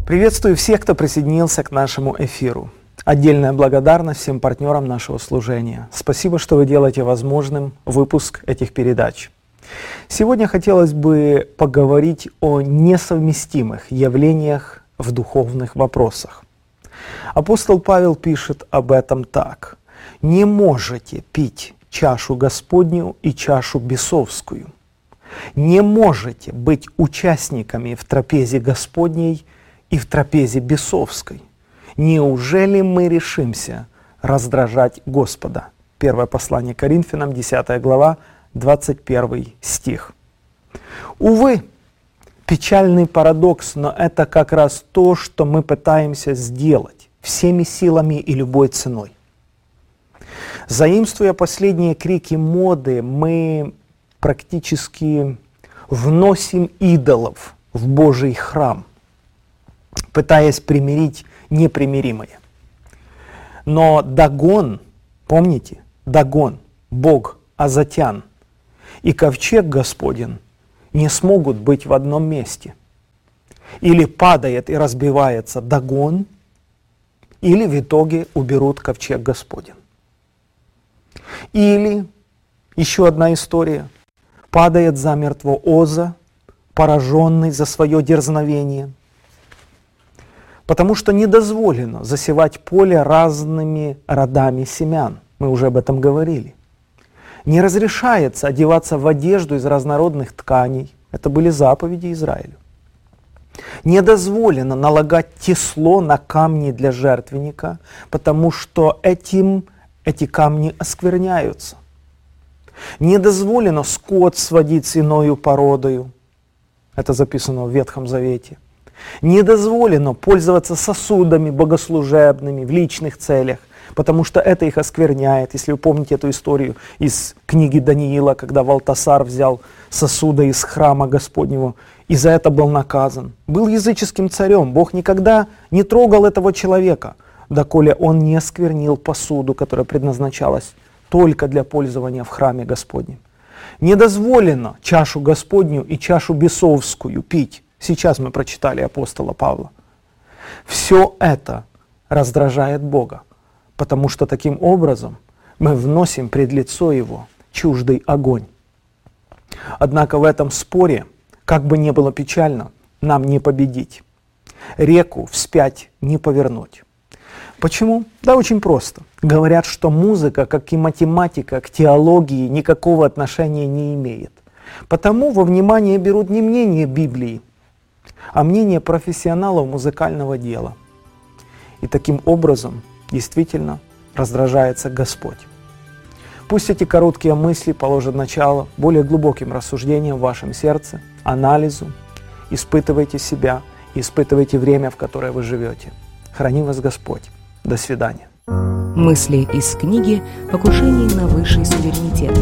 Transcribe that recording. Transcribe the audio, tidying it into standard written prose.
Приветствую всех, кто присоединился к нашему эфиру. Отдельная благодарность всем партнерам нашего служения. Спасибо, что вы делаете возможным выпуск этих передач. Сегодня хотелось бы поговорить о несовместимых явлениях в духовных вопросах. Апостол Павел пишет об этом так: «Не можете пить чашу Господню и чашу бесовскую. Не можете быть участниками в трапезе Господней и в трапезе бесовской. Неужели мы решимся раздражать Господа?» Первое послание Коринфянам, 10 глава, 21 стих. Увы, печальный парадокс, но это как раз то, что мы пытаемся сделать всеми силами и любой ценой. Заимствуя последние крики моды, мы практически вносим идолов в Божий храм, пытаясь примирить непримиримое. Но Дагон, помните, Дагон, бог Азатян, и ковчег Господень не смогут быть в одном месте. Или падает и разбивается Дагон, или в итоге уберут ковчег Господень. Или, еще одна история, падает замертво Оза, пораженный за свое дерзновение, потому что не дозволено засевать поле разными родами семян. Мы уже об этом говорили. Не разрешается одеваться в одежду из разнородных тканей. Это были заповеди Израилю. Не дозволено налагать тесло на камни для жертвенника, потому что этим эти камни оскверняются. Не дозволено скот сводить с иною породою. Это записано в Ветхом Завете. Не дозволено пользоваться сосудами богослужебными в личных целях, потому что это их оскверняет. Если вы помните эту историю из книги Даниила, когда Валтасар взял сосуды из храма Господнего и за это был наказан. Был языческим царем. Бог никогда не трогал этого человека, доколе он не осквернил посуду, которая предназначалась только для пользования в храме Господнем. Не дозволено чашу Господню и чашу бесовскую пить. Сейчас мы прочитали апостола Павла. Все это раздражает Бога, потому что таким образом мы вносим пред лицо Его чуждый огонь. Однако в этом споре, как бы ни было печально, нам не победить. Реку вспять не повернуть. Почему? Да очень просто. Говорят, что музыка, как и математика, к теологии никакого отношения не имеет. Потому во внимание берут не мнение Библии, а мнение профессионалов музыкального дела. И таким образом действительно раздражается Господь. Пусть эти короткие мысли положат начало более глубоким рассуждениям в вашем сердце, анализу. Испытывайте себя, испытывайте время, в которое вы живете. Храни вас Господь. До свидания. Мысли из книги «Покушение на высший суверенитет».